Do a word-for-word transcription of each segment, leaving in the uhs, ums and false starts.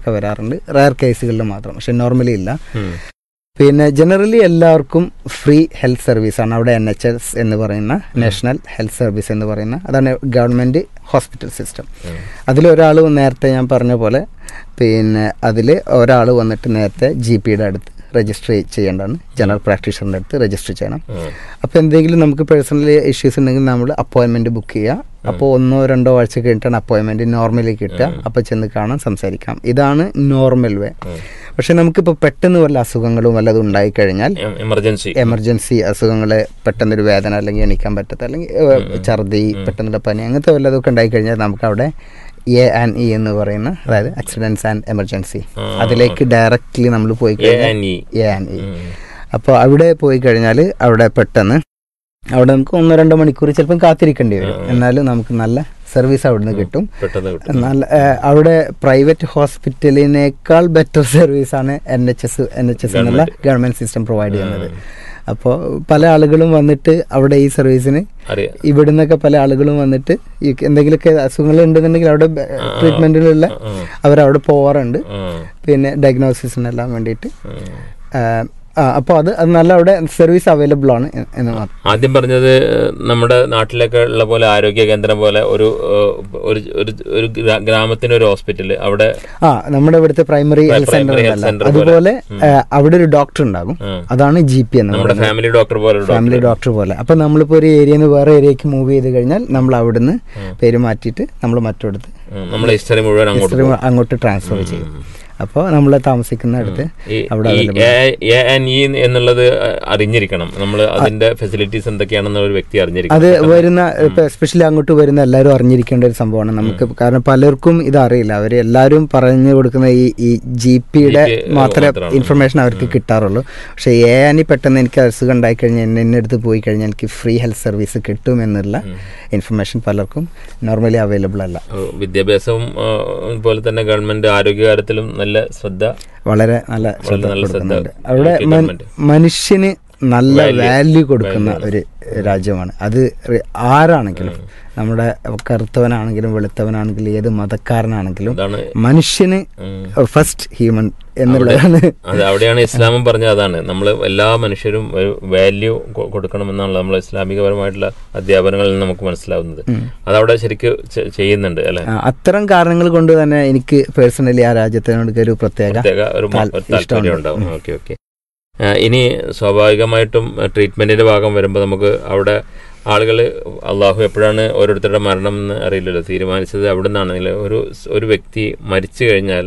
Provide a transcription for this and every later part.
ഒക്കെ വരാറുണ്ട്, റയർ കേസുകളിൽ മാത്രം, പക്ഷെ നോർമലി ഇല്ല. പിന്നെ ജനറലി എല്ലാവർക്കും ഫ്രീ ഹെൽത്ത് സർവീസാണ് അവിടെ. എൻ എച്ച് എസ് എന്ന് പറയുന്ന നാഷണൽ ഹെൽത്ത് സർവീസ് എന്ന് പറയുന്ന അതാണ് ഗവൺമെൻറ് ഹോസ്പിറ്റൽ സിസ്റ്റം. അതിലൊരാൾ നേരത്തെ ഞാൻ പറഞ്ഞ പോലെ പിന്നെ അതിൽ ഒരാൾ വന്നിട്ട് നേരത്തെ ജി പിയുടെ അടുത്ത് രജിസ്റ്റർ ചെയ്യേണ്ടതാണ്, ജനറൽ പ്രാക്ടീഷണറിൻ്റെ അടുത്ത് രജിസ്റ്റർ ചെയ്യണം. അപ്പോൾ എന്തെങ്കിലും നമുക്ക് പേഴ്സണലി ഇഷ്യൂസ് ഉണ്ടെങ്കിൽ നമ്മൾ അപ്പോയിൻമെൻറ്റ് ബുക്ക് ചെയ്യുക. അപ്പോൾ ഒന്നോ രണ്ടോ ആഴ്ച കഴിഞ്ഞിട്ടാണ് അപ്പോയിൻമെൻറ്റ് നോർമലി കിട്ടുക. അപ്പോൾ ചെന്ന് കാണാൻ സംസാരിക്കാം. ഇതാണ് നോർമൽ വേ. പക്ഷെ നമുക്കിപ്പോൾ പെട്ടെന്ന് വല്ല അസുഖങ്ങളും വല്ലതും ഉണ്ടായിക്കഴിഞ്ഞാൽ, എമർജൻസി എമർജൻസി അസുഖങ്ങൾ, പെട്ടെന്നൊരു വേദന അല്ലെങ്കിൽ എണീക്കാൻ പറ്റാത്ത അല്ലെങ്കിൽ ഛർദി, പെട്ടെന്നുള്ള പനി, അങ്ങനത്തെ വല്ലതൊക്കെ ഉണ്ടായിക്കഴിഞ്ഞാൽ നമുക്ക് അവിടെ എ ആൻഡ് ഇ എന്ന് പറയുന്ന, അതായത് ആക്സിഡൻറ്റ്സ് ആൻഡ് എമർജൻസി, അതിലേക്ക് ഡയറക്റ്റ്ലി നമ്മൾ പോയി കഴിഞ്ഞാൽ എ ആൻഡ് ഇ. അപ്പോൾ അവിടെ പോയി കഴിഞ്ഞാൽ അവിടെ പെട്ടെന്ന് അവിടെ നമുക്ക് ഒന്നോ രണ്ടോ മണിക്കൂർ ചിലപ്പം കാത്തിരിക്കേണ്ടി വരും. എന്നാലും നമുക്ക് നല്ല സർവീസ് അവിടുന്ന് കിട്ടും. നല്ല അവിടെ പ്രൈവറ്റ് ഹോസ്പിറ്റലിനേക്കാൾ ബെറ്റർ സർവീസാണ് N H S N H S എന്നുള്ള ഗവൺമെൻറ് സിസ്റ്റം പ്രൊവൈഡ് ചെയ്യുന്നത്. അപ്പോൾ പല ആളുകളും വന്നിട്ട് അവിടെ ഈ സർവീസിന് ഇവിടുന്നൊക്കെ പല ആളുകളും വന്നിട്ട് ഈ എന്തെങ്കിലുമൊക്കെ അസുഖങ്ങൾ ഉണ്ടെന്നുണ്ടെങ്കിൽ അവിടെ ട്രീറ്റ്മെൻറ്റിലുള്ള അവരവിടെ പോവാറുണ്ട്. പിന്നെ ഡയഗ്നോസിസിനെല്ലാം വേണ്ടിയിട്ട്. അപ്പോൾ അത് അത് നല്ല അവിടെ സർവീസ് അവൈലബിൾ ആണ് എന്ന് മാത്രം. ആദ്യം പറഞ്ഞത് നമ്മുടെ നാട്ടിലൊക്കെ ഉള്ള പോലെ ആരോഗ്യ കേന്ദ്രം പോലെ ഒരു ഒരു ഗ്രാമത്തിന് ഒരു ഹോസ്പിറ്റൽ അവിടെ, ആ നമ്മുടെ ഇവിടുത്തെ പ്രൈമറി ഹെൽത്ത് സെന്റർ, അതുപോലെ അവിടെ ഒരു ഡോക്ടർ ഉണ്ടാകും. അതാണ് ജി പി എന്ന് നമ്മുടെ ഫാമിലി ഡോക്ടർ പോലെ ഫാമിലി ഡോക്ടർ പോലെ. അപ്പൊ നമ്മളിപ്പോ ഒരു ഏരിയയിൽ നിന്ന് വേറെ ഏരിയക്ക് മൂവ് ചെയ്ത് കഴിഞ്ഞാൽ നമ്മൾ അവിടുന്ന് പേര് മാറ്റിയിട്ട് നമ്മൾ മറ്റൊടുത്ത് നമ്മളെ ഹിസ്റ്ററി മുഴുവൻ അങ്ങോട്ട് ട്രാൻസ്ഫർ ചെയ്യും. അപ്പോൾ നമ്മൾ താമസിക്കുന്ന അടുത്ത് അവിടെ എന്നുള്ളത് അറിഞ്ഞിരിക്കണം. നമ്മൾ അതിന്റെ ഫെസിലിറ്റീസ് എന്തൊക്കെയാണെന്ന് ഒരു വ്യക്തി അറിഞ്ഞിരിക്കണം. അത് വരുന്ന ഇപ്പൊ എസ്പെഷ്യലി അങ്ങോട്ട് വരുന്ന എല്ലാവരും അറിഞ്ഞിരിക്കേണ്ട ഒരു സംഭവമാണ് നമുക്ക്. കാരണം പലർക്കും ഇതറിയില്ല. അവർ എല്ലാവരും പറഞ്ഞു കൊടുക്കുന്ന ഈ ഈ ജി പിയുടെ മാത്രമേ ഇൻഫർമേഷൻ അവർക്ക് കിട്ടാറുള്ളൂ. പക്ഷേ എ ആനി പെട്ടെന്ന് എനിക്ക് അസുഖം ഉണ്ടായി കഴിഞ്ഞാൽ എന്നെ എന്നെ അടുത്ത് പോയി കഴിഞ്ഞാൽ എനിക്ക് ഫ്രീ ഹെൽത്ത് സർവീസ് കിട്ടുമെന്നുള്ള ഇൻഫർമേഷൻ പലർക്കും നോർമലി അവൈലബിൾ അല്ല. വിദ്യാഭ്യാസവും പോലെ തന്നെ ഗവൺമെന്റ് ആരോഗ്യകാര്യത്തിലും നല്ല ശ്രദ്ധ, വളരെ നല്ല ശ്രദ്ധ കൊടുക്കുന്നുണ്ട്. അവിടെ മനുഷ്യന് നല്ല വാല്യൂ കൊടുക്കുന്ന ഒരു രാജ്യമാണ് അത്. ആരാണെങ്കിലും, നമ്മുടെ കറുത്തവനാണെങ്കിലും വെളുത്തവനാണെങ്കിലും ഏത് മതക്കാരനാണെങ്കിലും മനുഷ്യന് ഫസ്റ്റ് ഹ്യൂമൻ എന്നുള്ളതാണ്. അത് അവിടെയാണ് ഇസ്ലാമും പറഞ്ഞത്. അതാണ് നമ്മൾ എല്ലാ മനുഷ്യരും ഒരു വാല്യൂ കൊടുക്കണമെന്നാണ് നമ്മൾ ഇസ്ലാമികപരമായിട്ടുള്ള അധ്യാപനങ്ങളിൽ നിന്ന് നമുക്ക് മനസ്സിലാവുന്നത്. അതവിടെ ശരിക്കും ചെയ്യുന്നുണ്ട് അല്ലെ. അത്തരം കാരണങ്ങൾ കൊണ്ട് തന്നെ എനിക്ക് പേഴ്സണലി ആ രാജ്യത്തിനോട് ഒരു പ്രത്യേക ഒരു താല്പര്യം ഉണ്ടാവും. ഓക്കെ ഓക്കെ ഇനി സ്വാഭാവികമായിട്ടും ട്രീറ്റ്മെന്റിന്റെ ഭാഗം വരുമ്പോൾ നമുക്ക് അവിടെ ആളുകൾ, അള്ളാഹു എപ്പോഴാണ് ഓരോരുത്തരുടെ മരണം എന്ന് അറിയില്ലല്ലോ, തീരുമാനിച്ചത് അവിടെ നിന്നാണെങ്കിൽ ഒരു ഒരു വ്യക്തി മരിച്ചു കഴിഞ്ഞാൽ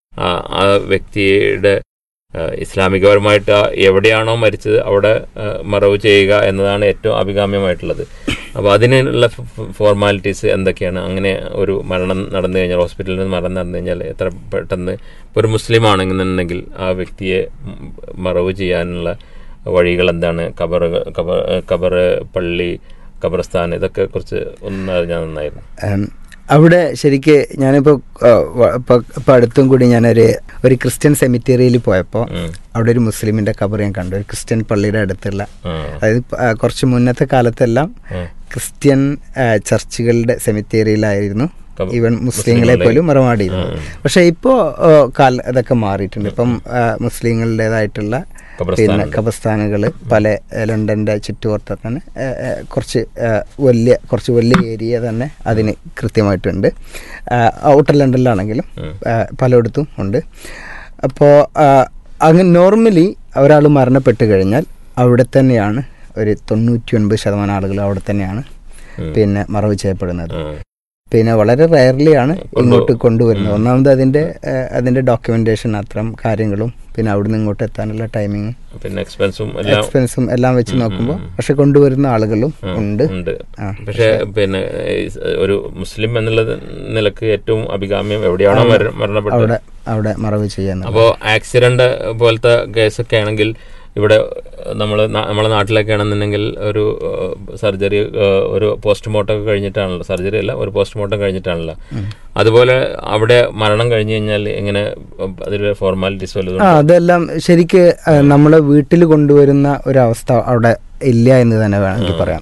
ആ വ്യക്തിയുടെ ഇസ്ലാമികപരമായിട്ട് എവിടെയാണോ മരിച്ചത് അവിടെ മറവ് ചെയ്യുക എന്നതാണ് ഏറ്റവും അഭികാമ്യമായിട്ടുള്ളത്. അപ്പോൾ അതിനുള്ള ഫോർമാലിറ്റീസ് എന്തൊക്കെയാണ്? അങ്ങനെ ഒരു മരണം നടന്നു കഴിഞ്ഞാൽ, ഹോസ്പിറ്റലിൽ നിന്ന് മരണം നടന്നു കഴിഞ്ഞാൽ എത്ര പെട്ടെന്ന് ഇപ്പോൾ ഒരു മുസ്ലിം ആണെന്നുണ്ടെങ്കിൽ ആ വ്യക്തിയെ മറവ് ചെയ്യാനുള്ള വഴികൾ എന്താണ്? ഖബർ ഖബർ ഖബർ പള്ളി, ഖബർസ്ഥാൻ, ഇതൊക്കെ കുറിച്ച് ഒന്ന് അറിഞ്ഞാൽ നന്നായിരുന്നു. അവിടെ ശരിക്ക് ഞാനിപ്പോൾ ഇപ്പം അടുത്തും കൂടി ഞാനൊരു ഒരു ക്രിസ്ത്യൻ സെമിത്തേരിയിൽ പോയപ്പോൾ അവിടെ ഒരു മുസ്ലിമിൻ്റെ ഖബർ ഞാൻ കണ്ടു, ഒരു ക്രിസ്ത്യൻ പള്ളിയുടെ അടുത്തുള്ള. അതായത് കുറച്ച് മുന്നത്തെ കാലത്തെല്ലാം ക്രിസ്ത്യൻ ചർച്ചുകളുടെ സെമിത്തേരിയിലായിരുന്നു ഈവൻ മുസ്ലിങ്ങളെ പോലും മറമാടിയിരുന്നു. പക്ഷെ ഇപ്പോൾ കാല ഇതൊക്കെ മാറിയിട്ടുണ്ട്. ഇപ്പം മുസ്ലിങ്ങളുടേതായിട്ടുള്ള പിന്നെ ഖബർസ്ഥാനുകൾ പല ലണ്ടൻ്റെ ചുറ്റുപുറത്ത് തന്നെ കുറച്ച് വലിയ കുറച്ച് വലിയ ഏരിയ തന്നെ അതിന് കൃത്യമായിട്ടുണ്ട്. ഔട്ടർ ലണ്ടനിലാണെങ്കിലും പലയിടത്തും ഉണ്ട്. അപ്പോൾ അങ്ങനെ നോർമലി ഒരാൾ മരണപ്പെട്ട് കഴിഞ്ഞാൽ അവിടെ തന്നെയാണ് ഒരു തൊണ്ണൂറ്റി ഒൻപത് ശതമാനം ആളുകൾ അവിടെ തന്നെയാണ് പിന്നെ മറവ് ചെയ്യപ്പെടുന്നത്. പിന്നെ വളരെ റയർലി ആണ് ഇങ്ങോട്ട് കൊണ്ടുവരുന്നത്. ഒന്നാമത് അതിൻ്റെ അതിൻ്റെ ഡോക്യുമെന്റേഷൻ അത്തരം കാര്യങ്ങളും പിന്നെ അവിടുന്ന് ഇങ്ങോട്ട് എത്താനുള്ള ടൈമിങ്ങും പിന്നെ എക്സ്പെൻസും എക്സ്പെൻസും എല്ലാം വെച്ച് നോക്കുമ്പോൾ പക്ഷെ കൊണ്ടുവരുന്ന ആളുകളും ഉണ്ട്. പക്ഷെ പിന്നെ ഒരു മുസ്ലിം എന്നുള്ള നിലക്ക് ഏറ്റവും അഭികാമ്യം എവിടെയാണോ മരണപ്പെട്ടത് അവിടെ അവിടെ മറവ് ചെയ്യാൻ. അപ്പോൾ ആക്സിഡന്റ് പോലത്തെ കേസൊക്കെ ആണെങ്കിൽ ഇവിടെ നമ്മൾ നമ്മളെ നാട്ടിലൊക്കെ ആണെന്നുണ്ടെങ്കിൽ ഒരു സർജറി, ഒരു പോസ്റ്റ്മോർട്ടം ഒക്കെ കഴിഞ്ഞിട്ടാണല്ലോ, സർജറി അല്ല ഒരു പോസ്റ്റ്മോർട്ടം കഴിഞ്ഞിട്ടാണല്ലോ. അതുപോലെ അവിടെ മരണം കഴിഞ്ഞു കഴിഞ്ഞാൽ എങ്ങനെ അതിൽ ഫോർമാലിറ്റീസ് വല്ലതും? അതെല്ലാം ശരിക്ക് നമ്മളെ വീട്ടിൽ കൊണ്ടുവരുന്ന ഒരവസ്ഥ അവിടെ ഇല്ല എന്ന് തന്നെ വേണമെങ്കിൽ പറയാം.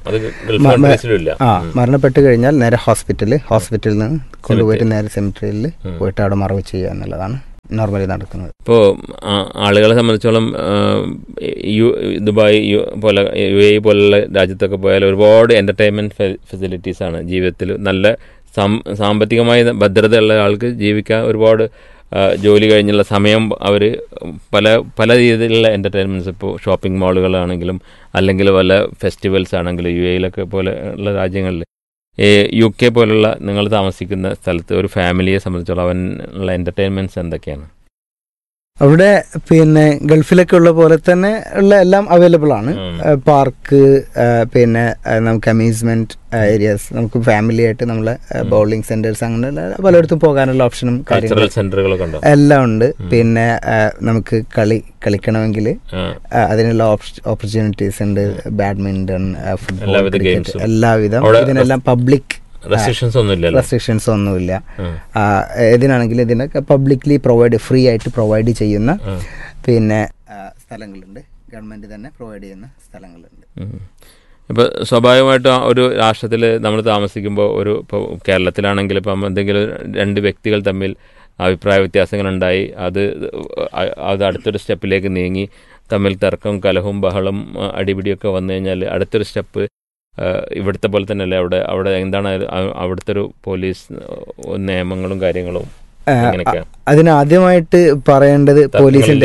ആ മരണപ്പെട്ട് കഴിഞ്ഞാൽ നേരെ ഹോസ്പിറ്റലിൽ ഹോസ്പിറ്റലിൽ നിന്ന് കൊണ്ടുപോയിട്ട് നേരെ സെമിറ്ററിയിൽ പോയിട്ട് അവിടെ മറവ് ചെയ്യുക എന്നുള്ളതാണ് നോർമലി നടക്കുന്നത്. ഇപ്പോൾ ആളുകളെ സംബന്ധിച്ചോളം യു ദുബായ് യു പോലെ യു എ പോലുള്ള രാജ്യത്തൊക്കെ പോയാൽ ഒരുപാട് എൻ്റർടൈൻമെൻറ്റ് ഫെസിലിറ്റീസാണ് ജീവിതത്തിൽ. നല്ല സാമ്പത്തികമായി ഭദ്രതയുള്ള ആൾക്ക് ജീവിക്കാൻ ഒരുപാട് ജോലി കഴിഞ്ഞുള്ള സമയം അവർ പല പല രീതിയിലുള്ള എൻ്റർടൈൻമെൻറ്റ്സ്, ഇപ്പോൾ ഷോപ്പിംഗ് മാളുകളാണെങ്കിലും അല്ലെങ്കിൽ വല്ല ഫെസ്റ്റിവൽസ് ആണെങ്കിലും യു എയിലൊക്കെ പോലെ ഉള്ള രാജ്യങ്ങളിൽ, യു കെ പോലുള്ള നിങ്ങൾ താമസിക്കുന്ന സ്ഥലത്ത് ഒരു ഫാമിലിയെ സംബന്ധിച്ചോളം അവനുള്ള എൻ്റർടൈൻമെൻറ്റ്സ് എന്തൊക്കെയാണ്? അവിടെ പിന്നെ ഗൾഫിലൊക്കെ ഉള്ള പോലെ തന്നെ ഉള്ള എല്ലാം അവൈലബിൾ ആണ്. പാർക്ക്, പിന്നെ നമുക്ക് അമ്യൂസ്മെന്റ് ഏരിയാസ്, നമുക്ക് ഫാമിലി ആയിട്ട് നമ്മളെ ബൗളിംഗ് സെന്റേഴ്സ്, അങ്ങനെ പലയിടത്തും പോകാനുള്ള ഓപ്ഷനും കാര്യങ്ങളും എല്ലാം ഉണ്ട്. പിന്നെ നമുക്ക് കളി കളിക്കണമെങ്കിൽ അതിനുള്ള ഓപ്പർച്യൂണിറ്റീസ് ഉണ്ട്. ബാഡ്മിന്റൺ, ഫുട്ബോൾ, ക്രിക്കറ്റ്, എല്ലാവിധം ഇതിനെല്ലാം പബ്ലിക് റെസ്ട്രിക്ഷൻസ് ഒന്നുമില്ല റെസ്ട്രിക്ഷൻസ് ഒന്നുമില്ല ഇതിനാണെങ്കിലും ഇതിനൊക്കെ പബ്ലിക്ലി പ്രൊവൈഡ് ഫ്രീ ആയിട്ട് പ്രൊവൈഡ് ചെയ്യുന്ന പിന്നെ സ്ഥലങ്ങളുണ്ട്. ഗവൺമെൻറ് തന്നെ പ്രൊവൈഡ് ചെയ്യുന്ന സ്ഥലങ്ങളുണ്ട്. ഇപ്പോൾ സ്വാഭാവികമായിട്ടും ഒരു രാഷ്ട്രത്തിൽ നമ്മൾ താമസിക്കുമ്പോൾ, ഒരു ഇപ്പോൾ കേരളത്തിലാണെങ്കിൽ ഇപ്പം എന്തെങ്കിലും രണ്ട് വ്യക്തികൾ തമ്മിൽ അഭിപ്രായ വ്യത്യാസങ്ങളുണ്ടായി, അത് അത് അടുത്തൊരു സ്റ്റെപ്പിലേക്ക് നീങ്ങി തമ്മിൽ തർക്കവും കലഹവും ബഹളം അടിപിടിയൊക്കെ വന്നു കഴിഞ്ഞാൽ അടുത്തൊരു സ്റ്റെപ്പ് ഇവിടുത്തെ പോലെ തന്നെയല്ലേ അവിടെ അവിടെ എന്താണ് അവിടുത്തെ ഒരു പോലീസ് നിയമങ്ങളും കാര്യങ്ങളും? അതിനാദ്യമായിട്ട് പറയേണ്ടത് പോലീസിന്റെ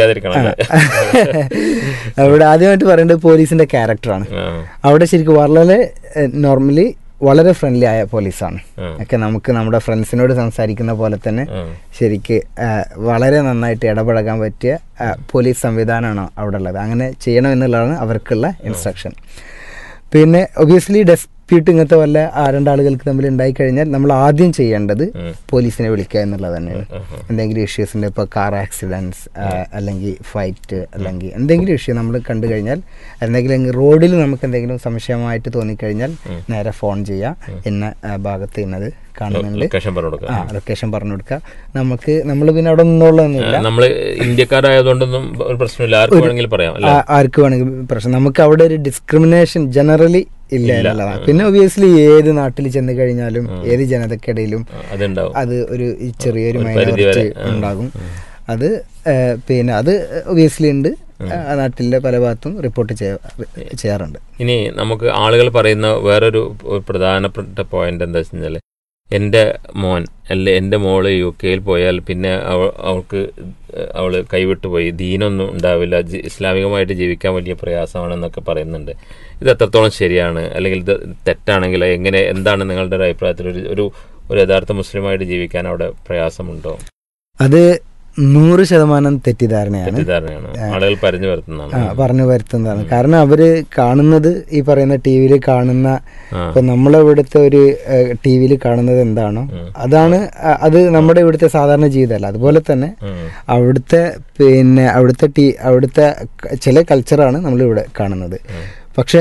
അവിടെ ആദ്യമായിട്ട് പറയേണ്ടത് പോലീസിന്റെ ക്യാരക്ടറാണ്. അവിടെ ശരിക്കും വളരെ നോർമലി വളരെ ഫ്രണ്ട്ലി ആയ പോലീസാണ്. ഒക്കെ നമുക്ക് നമ്മുടെ ഫ്രണ്ട്സിനോട് സംസാരിക്കുന്ന പോലെ തന്നെ ശരിക്ക് വളരെ നന്നായിട്ട് ഇടപഴകാൻ പറ്റിയ പോലീസ് സംവിധാനമാണ് അവിടെ ഉള്ളത്. അങ്ങനെ ചെയ്യണം എന്നുള്ളതാണ് അവർക്കുള്ള ഇൻസ്ട്രക്ഷൻ. പിന്നെ ഒബ്വിയസ്ലി ഡെസ്പ്യൂട്ട് ഇങ്ങനത്തെ വല്ല രണ്ടാളുകൾക്ക് തമ്മിൽ ഉണ്ടായിക്കഴിഞ്ഞാൽ നമ്മൾ ആദ്യം ചെയ്യേണ്ടത് പോലീസിനെ വിളിക്കുക എന്നുള്ളത് തന്നെയാണ്. എന്തെങ്കിലും ഇഷ്യൂസിൻ്റെ, ഇപ്പോൾ കാർ ആക്സിഡൻറ്റ്സ് അല്ലെങ്കിൽ ഫൈറ്റ് അല്ലെങ്കിൽ എന്തെങ്കിലും ഇഷ്യൂ നമ്മൾ കണ്ടു കഴിഞ്ഞാൽ, എന്തെങ്കിലും റോഡിൽ നമുക്ക് എന്തെങ്കിലും സംശയമായിട്ട് തോന്നിക്കഴിഞ്ഞാൽ നേരെ ഫോൺ ചെയ്യുക, ഇന്ന ഭാഗത്ത് ഇന്നത് കാണുന്നുണ്ട്, ആ ലൊക്കേഷൻ പറഞ്ഞു കൊടുക്കുക. നമുക്ക് നമ്മൾ പിന്നെ അവിടെ നിന്നുള്ളതൊന്നുമില്ല, നമ്മൾ ഇന്ത്യക്കാരായതുകൊണ്ടൊന്നും ഒരു പ്രശ്നമില്ല, ആർക്ക് വേണമെങ്കിലും പറയാം, ആർക്ക് വേണമെങ്കിൽ പ്രശ്നം. നമുക്ക് അവിടെ ഒരു ഡിസ്ക്രിമിനേഷൻ ജനറലി ഇല്ല എന്നുള്ളതാണ്. പിന്നെ ഒബിയസ്ലി ഏത് നാട്ടിൽ ചെന്ന് കഴിഞ്ഞാലും ഏത് ജനതക്കിടയിലും അത് ഒരു ചെറിയൊരു മൈനോറിറ്റി ഉണ്ടാകും. അത് പിന്നെ അത് ഒബിയസ്ലി ഉണ്ട്, നാട്ടിലെ പല ഭാഗത്തും റിപ്പോർട്ട് ചെയ്യാറുണ്ട്. ഇനി നമുക്ക് ആളുകൾ പറയുന്ന വേറൊരു പ്രധാനപ്പെട്ട പോയിന്റ് എന്താ വെച്ച് കഴിഞ്ഞാൽ, എൻ്റെ മോൻ അല്ലെ എൻ്റെ മോള് യു കെയിൽ പോയാൽ പിന്നെ അവ അവൾക്ക് അവൾ കൈവിട്ടു പോയി, ദീനൊന്നും ഉണ്ടാവില്ല, ഇസ്ലാമികമായിട്ട് ജീവിക്കാൻ വലിയ പ്രയാസമാണെന്നൊക്കെ പറയുന്നുണ്ട്. ഇത് എത്രത്തോളം ശരിയാണ്, അല്ലെങ്കിൽ ഇത് തെറ്റാണെങ്കിൽ എങ്ങനെ, എന്താണ് നിങ്ങളുടെ ഒരു അഭിപ്രായത്തിൽ ഒരു ഒരു ഒരു യഥാർത്ഥ മുസ്ലിമായിട്ട് ജീവിക്കാൻ അവിടെ പ്രയാസമുണ്ടോ? അത് നൂറ് ശതമാനം തെറ്റിദ്ധാരണയാണ്. തെറ്റിദ്ധാരണയാണ്, ആളുകൾ പറഞ്ഞു വരുത്തുന്നതാണ് പറഞ്ഞു വരുത്തുന്നതാണ്. കാരണം അവര് കാണുന്നത് ഈ പറയുന്ന ടി വിയിൽ കാണുന്ന, ഇപ്പൊ നമ്മളിവിടുത്തെ ഒരു ടി വിയിൽ കാണുന്നത് എന്താണോ അതാണ് അത് നമ്മുടെ ഇവിടുത്തെ സാധാരണ ജീവിതമല്ല. അതുപോലെ തന്നെ അവിടുത്തെ പിന്നെ അവിടുത്തെ ടീ അവിടുത്തെ ചില കൾച്ചറാണ് നമ്മളിവിടെ കാണുന്നത്. പക്ഷെ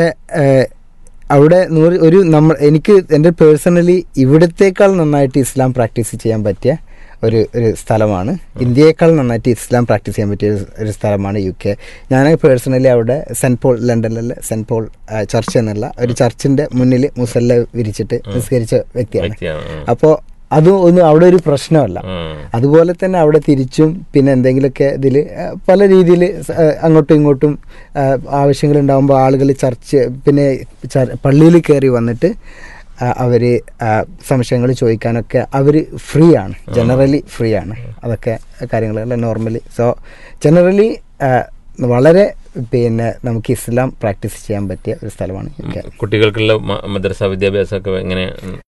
അവിടെ നൂറ് ഒരു നമ്മൾ എനിക്ക് എൻ്റെ പേഴ്സണലി ഇവിടത്തേക്കാൾ നന്നായിട്ട് ഇസ്ലാം പ്രാക്ടീസ് ചെയ്യാൻ പറ്റിയ ഒരു ഒരു സ്ഥലമാണ്, ഇന്ത്യയേക്കാൾ നന്നായിട്ട് ഇസ്ലാം പ്രാക്ടീസ് ചെയ്യാൻ പറ്റിയ ഒരു സ്ഥലമാണ് യു കെ. ഞാൻ പേഴ്സണലി അവിടെ സെൻറ്റ് പോൾ, ലണ്ടനിലെ സെൻറ്റ് പോൾ ചർച്ച് എന്നുള്ള ഒരു ചർച്ചിൻ്റെ മുന്നിൽ മുസല്ല വിരിച്ചിട്ട് നിസ്കരിച്ച വ്യക്തിയാണ്. അപ്പോൾ അത് ഒന്നും അവിടെ ഒരു പ്രശ്നമല്ല. അതുപോലെ തന്നെ അവിടെ തിരിച്ചും പിന്നെ എന്തെങ്കിലുമൊക്കെ ഇതിൽ പല രീതിയിൽ അങ്ങോട്ടും ഇങ്ങോട്ടും ആവശ്യങ്ങളുണ്ടാകുമ്പോൾ ആളുകൾ ചർച്ച് പിന്നെ പള്ളിയിൽ കയറി വന്നിട്ട് അവർ സംശയങ്ങൾ ചോദിക്കാനൊക്കെ അവർ ഫ്രീ ആണ്, ജനറലി ഫ്രീ ആണ്. അതൊക്കെ കാര്യങ്ങളെല്ലാം നോർമലി. സോ ജനറലി വളരെ പിന്നെ നമുക്ക് ഇസ്ലാം പ്രാക്ടീസ് ചെയ്യാൻ പറ്റിയ ഒരു സ്ഥലമാണ്. കുട്ടികൾക്കുള്ള മദ്രസ വിദ്യാഭ്യാസമൊക്കെ എങ്ങനെ?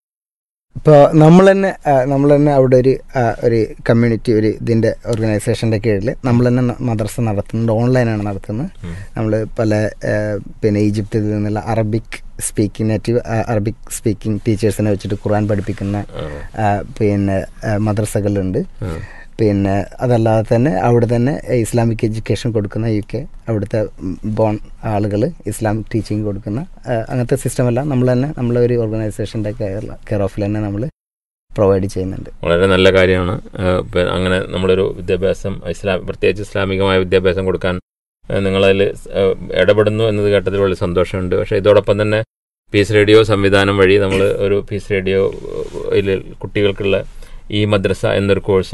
ഇപ്പോൾ നമ്മൾ തന്നെ നമ്മൾ തന്നെ അവിടെ ഒരു ഒരു കമ്മ്യൂണിറ്റി ഒരു ഇതിൻ്റെ ഓർഗനൈസേഷൻ്റെ കീഴിൽ നമ്മൾ തന്നെ മദ്രസ നടത്തുന്നുണ്ട്, ഓൺലൈനാണ് നടത്തുന്നത്. നമ്മൾ പല പിന്നെ ഈജിപ്തിൽ നിന്നുള്ള Arabic speaking native Arabic speaking ടീച്ചേഴ്സിനെ വെച്ചിട്ട് ഖുർആൻ പഠിപ്പിക്കുന്ന പിന്നെ മദ്രസകളുണ്ട്. പിന്നെ അതല്ലാതെ തന്നെ അവിടെ തന്നെ ഇസ്ലാമിക് എഡ്യൂക്കേഷൻ കൊടുക്കുന്ന യു കെ അവിടുത്തെ ബോൺ ആളുകൾ ഇസ്ലാമിക് ടീച്ചിങ് കൊടുക്കുന്ന അങ്ങനത്തെ സിസ്റ്റമെല്ലാം നമ്മൾ തന്നെ നമ്മളെ ഒരു ഓർഗനൈസേഷൻ്റെ കെയർ കെയർ ഓഫിൽ തന്നെ നമ്മൾ പ്രൊവൈഡ് ചെയ്യുന്നുണ്ട്. വളരെ നല്ല കാര്യമാണ്. അങ്ങനെ നമ്മളൊരു വിദ്യാഭ്യാസം ഇസ്ലാം പ്രത്യേകിച്ച് ഇസ്ലാമികമായ വിദ്യാഭ്യാസം കൊടുക്കാൻ നിങ്ങളതിൽ ഇടപെടുന്നു എന്നത് കേട്ടതിൽ വളരെ സന്തോഷമുണ്ട്. പക്ഷേ ഇതോടൊപ്പം തന്നെ പീസ് റേഡിയോ സംവിധാനം വഴി നമ്മൾ ഒരു പീസ് റേഡിയോയിൽ കുട്ടികൾക്കുള്ള ഈ മദ്രസ എന്നൊരു കോഴ്സ് ഉണ്ട്.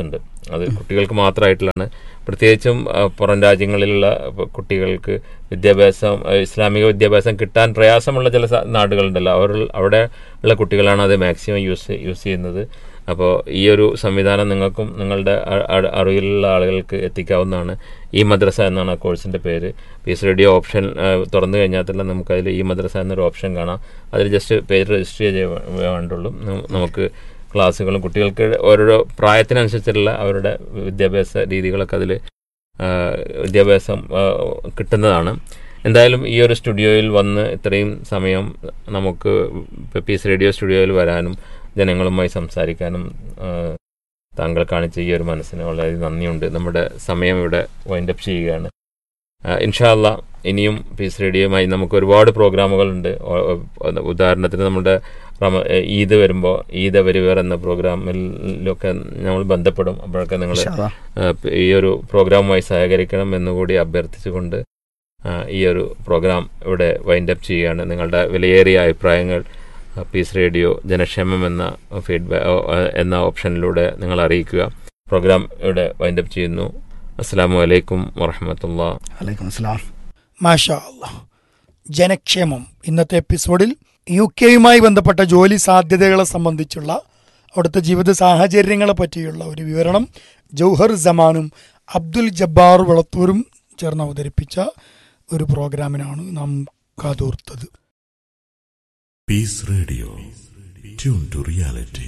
അത് കുട്ടികൾക്ക് മാത്രമായിട്ടുള്ളതാണ്. പ്രത്യേകിച്ചും പുറം രാജ്യങ്ങളിലുള്ള കുട്ടികൾക്ക് വിദ്യാഭ്യാസം, ഇസ്ലാമിക വിദ്യാഭ്യാസം കിട്ടാൻ പ്രയാസമുള്ള ചില നാടുകളുണ്ടല്ലോ, അവർ അവിടെ ഉള്ള കുട്ടികളാണ് അത് മാക്സിമം യൂസ് യൂസ് ചെയ്യുന്നത്. അപ്പോൾ ഈ ഒരു സംവിധാനം നിങ്ങൾക്കും നിങ്ങളുടെ അറിവിലുള്ള ആളുകൾക്ക് എത്തിക്കാവുന്നതാണ്. ഈ മദ്രസ എന്നാണ് ആ കോഴ്സിൻ്റെ പേര്. പീസ് റേഡിയോ ഓപ്ഷൻ തുറന്നു കഴിഞ്ഞാൽ തന്നെ നമുക്കതിൽ ഈ മദ്രസ എന്നൊരു ഓപ്ഷൻ കാണാം. അതിൽ ജസ്റ്റ് പേര് രജിസ്റ്റർ ചെയ്തേ വേണ്ടുള്ളൂ. നമുക്ക് ക്ലാസ്സുകളും കുട്ടികൾക്ക് ഓരോരോ പ്രായത്തിനനുസരിച്ചുള്ള അവരുടെ വിദ്യാഭ്യാസ രീതികളൊക്കെ അതിൽ വിദ്യാഭ്യാസം കിട്ടുന്നതാണ്. എന്തായാലും ഈ ഒരു സ്റ്റുഡിയോയിൽ വന്ന് ഇത്രയും സമയം നമുക്ക് പീസ് റേഡിയോ സ്റ്റുഡിയോയിൽ വരാനും ജനങ്ങളുമായി സംസാരിക്കാനും താങ്കൾ കാണിച്ച ഈ ഒരു മനസ്സിന് വളരെ നന്ദിയുണ്ട്. നമ്മുടെ സമയം ഇവിടെ വൈൻഡപ്പ് ചെയ്യുകയാണ്. ഇൻഷാ അല്ലാ ഇനിയും പീസ് റേഡിയോയുമായി നമുക്ക് ഒരുപാട് പ്രോഗ്രാമുകളുണ്ട്. ഉദാഹരണത്തിന് നമ്മുടെ റമ ഈദ് വരുമ്പോൾ ഈദ് അവരിവേർ എന്ന പ്രോഗ്രാമിലൊക്കെ നമ്മൾ ബന്ധപ്പെടും. അപ്പോഴൊക്കെ നിങ്ങൾ ഈ ഒരു പ്രോഗ്രാമുമായി സഹകരിക്കണം എന്നുകൂടി അഭ്യർത്ഥിച്ചുകൊണ്ട് ഈ ഒരു പ്രോഗ്രാം ഇവിടെ വൈൻഡപ്പ് ചെയ്യുകയാണ്. നിങ്ങളുടെ വിലയേറിയ അഭിപ്രായങ്ങൾ പീസ് റേഡിയോ ജനക്ഷേമം എന്ന ഫീഡ്ബാക്ക് എന്ന ഓപ്ഷനിലൂടെ നിങ്ങൾ അറിയിക്കുക. പ്രോഗ്രാം ഇവിടെ വൈൻഡപ്പ് ചെയ്യുന്നു. അസ്സലാമു അലൈക്കും വറഹ്മത്തുള്ളാഹി. വലൈക്കും അസ്സലാം. മാഷാ അല്ലാഹ്. ജനക്ഷേമം ഇന്നത്തെ എപ്പിസോഡിൽ യു കെയുമായി ബന്ധപ്പെട്ട ജോലി സാധ്യതകളെ സംബന്ധിച്ചുള്ള അവിടുത്തെ ജീവിത സാഹചര്യങ്ങളെ പറ്റിയുള്ള ഒരു വിവരണം ജൗഹർ സമാനും അബ്ദുൽ ജബ്ബാർ വളത്തൂരും ചേർന്ന് അവതരിപ്പിച്ച ഒരു പ്രോഗ്രാമിനാണ് നാം കാതോർത്തത്. Peace Radio. Tune to reality.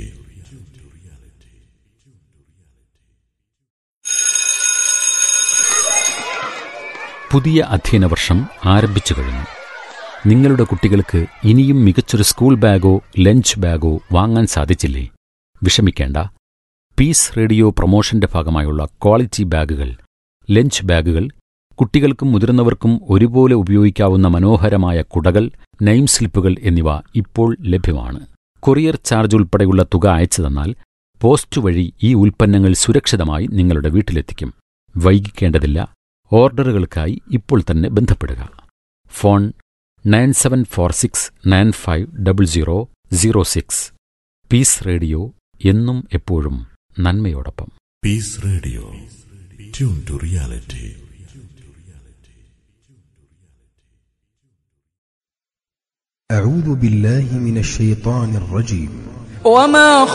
പുതിയ അധ്യയന വർഷം ആരംഭിച്ചു കഴിഞ്ഞു. നിങ്ങളുടെ കുട്ടികൾക്ക് ഇനിയും മികച്ചൊരു സ്കൂൾ ബാഗോ ലഞ്ച് ബാഗോ വാങ്ങാൻ സാധിച്ചില്ലേ? വിഷമിക്കേണ്ട. പീസ് റേഡിയോ പ്രൊമോഷന്റെ ഭാഗമായുള്ള ക്വാളിറ്റി ബാഗുകൾ, ലഞ്ച് ബാഗുകൾ, കുട്ടികൾക്കും മുതിർന്നവർക്കും ഒരുപോലെ ഉപയോഗിക്കാവുന്ന മനോഹരമായ കുടകൾ, നെയിം സ്ലിപ്പുകൾ എന്നിവ ഇപ്പോൾ ലഭ്യമാണ്. കൊറിയർ ചാർജ് ഉൾപ്പെടെയുള്ള തുക അയച്ചു തന്നാൽ പോസ്റ്റ് വഴി ഈ ഉൽപ്പന്നങ്ങൾ സുരക്ഷിതമായി നിങ്ങളുടെ വീട്ടിലെത്തിക്കും. വൈകിക്കേണ്ടതില്ല. ഓർഡറുകൾക്കായി ഇപ്പോൾ തന്നെ ബന്ധപ്പെടുക. Phone nine seven four six nine five double zero zero six. Piece radio എന്നും എപ്പോഴും നന്മയോടൊപ്പം. Peace Radio. Tune to reality. أعوذ بالله من الشيطان الرجيم. وما